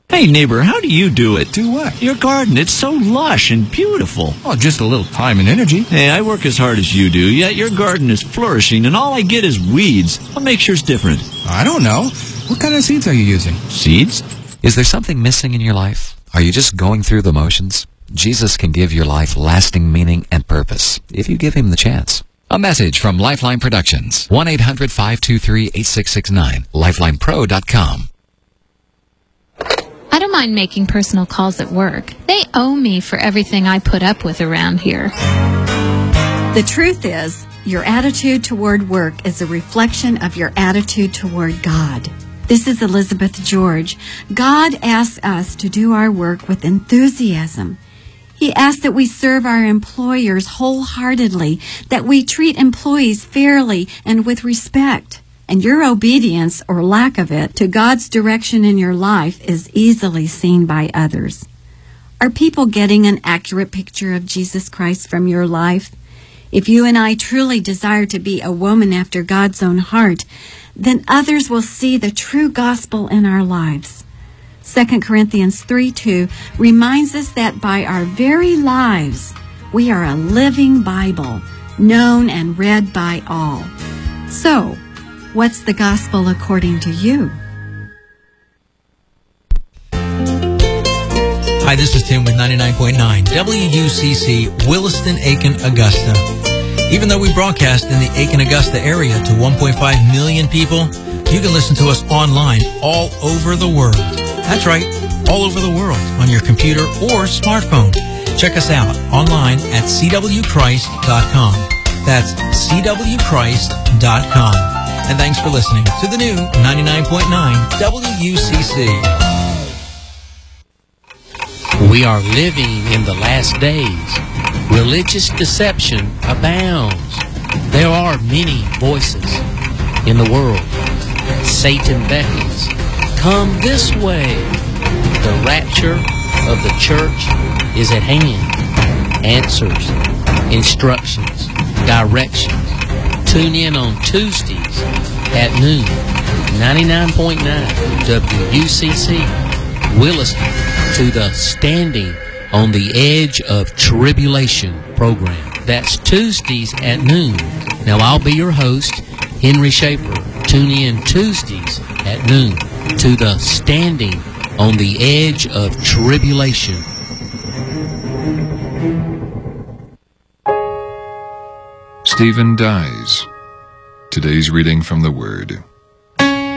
Hey, neighbor, how do you do it? Do what? Your garden, it's so lush and beautiful. Oh, just a little time and energy. Hey, I work as hard as you do, yet your garden is flourishing, and all I get is weeds. What makes yours different? I don't know. What kind of seeds are you using? Seeds? Is there something missing in your life? Are you just going through the motions? Jesus can give your life lasting meaning and purpose if you give him the chance. A message from Lifeline Productions. 1-800-523-8669. LifelinePro.com. I don't mind making personal calls at work. They owe me for everything I put up with around here. The truth is, your attitude toward work is a reflection of your attitude toward God. This is Elizabeth George. God asks us to do our work with enthusiasm. He asks that we serve our employers wholeheartedly, that we treat employees fairly and with respect. And your obedience, or lack of it, to God's direction in your life is easily seen by others. Are people getting an accurate picture of Jesus Christ from your life? If you and I truly desire to be a woman after God's own heart, then others will see the true gospel in our lives. 2 Corinthians 3:2 reminds us that by our very lives, we are a living Bible, known and read by all. So, what's the gospel according to you? Hi, this is Tim with 99.9 WUCC, Williston, Aiken, Augusta. Even though we broadcast in the Aiken, Augusta area to 1.5 million people, you can listen to us online all over the world. That's right, all over the world on your computer or smartphone. Check us out online at cwchrist.com. That's cwchrist.com. And thanks for listening to the new 99.9 WUCC. We are living in the last days. Religious deception abounds. There are many voices in the world. Satan beckons, come this way. The rapture of the church is at hand. Answers, instructions, directions. Tune in on Tuesdays at noon, 99.9 WUCC, Williston, to the Standing on the Edge of Tribulation program. That's Tuesdays at noon. Now, I'll be your host, Henry Schaefer. Tune in Tuesdays at noon to the Standing on the Edge of Tribulation. Stephen dies. Today's reading from the Word.